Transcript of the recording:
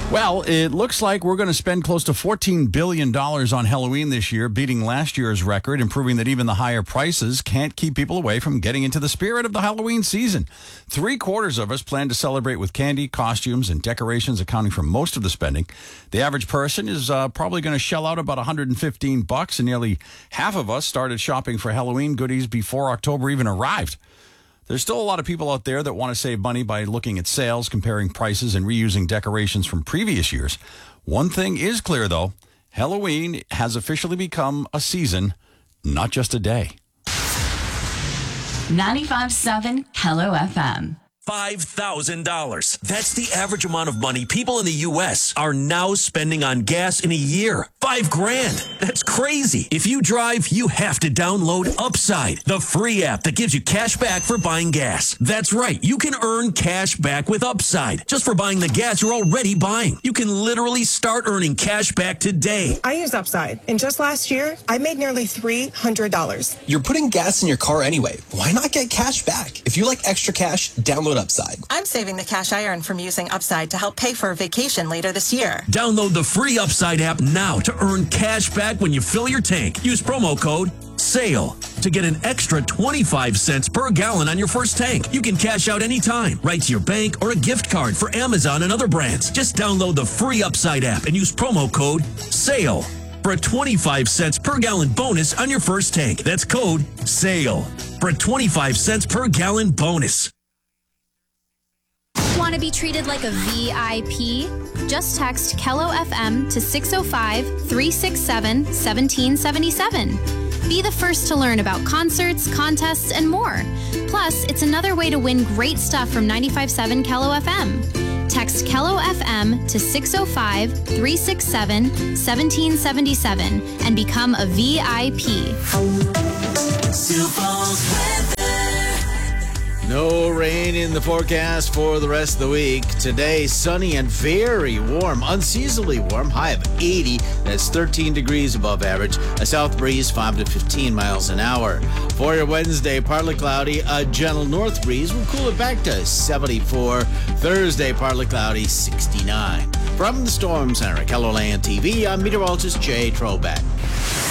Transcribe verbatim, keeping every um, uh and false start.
Well, it looks like we're going to spend close to fourteen billion dollars on Halloween this year, beating last year's record and proving that even the higher prices can't keep people away from getting into the spirit of the Halloween season. Three quarters of us plan to celebrate with candy, costumes, and decorations, accounting for most of the spending. The average person is uh, probably going to shell out about one hundred fifteen bucks, and nearly half of us started shopping for Halloween goodies before October even arrived. There's still a lot of people out there that want to save money by looking at sales, comparing prices, and reusing decorations from previous years. One thing is clear, though. Halloween has officially become a season, not just a day. ninety-five point seven Hello F M. five thousand dollars. That's the average amount of money people in the U S are now spending on gas in a year. Five grand. That's crazy. If you drive, you have to download Upside, the free app that gives you cash back for buying gas. That's right. You can earn cash back with Upside just for buying the gas you're already buying. You can literally start earning cash back today. I use Upside, and just last year, I made nearly three hundred dollars. You're putting gas in your car anyway. Why not get cash back? If you like extra cash, download Upside. I'm saving the cash I earn from using Upside to help pay for a vacation later this year. Download the free Upside app now to earn cash back when you fill your tank. Use promo code SALE to get an extra twenty-five cents per gallon on your first tank. You can cash out anytime, right to your bank or a gift card for Amazon and other brands. Just download the free Upside app and use promo code SALE for a twenty-five cents per gallon bonus on your first tank. That's code SALE for a twenty-five cents per gallon bonus. Want to be treated like a V I P? Just text Kello F M to six oh five, three six seven, one seven seven seven. Be the first to learn about concerts, contests, and more. Plus, it's another way to win great stuff from ninety-five point seven Kello F M. Text Kello F M to six oh five, three six seven, one seven seven seven and become a V I P. No rain in the forecast for the rest of the week. Today, sunny and very warm, unseasonably warm, high of eighty. That's thirteen degrees above average. A south breeze, five to fifteen miles an hour. For your Wednesday, partly cloudy, a gentle north breeze will cool it back to seventy-four. Thursday, partly cloudy, sixty-nine. From the Storm Center at KELOLAND T V, I'm meteorologist Jay Trobeck.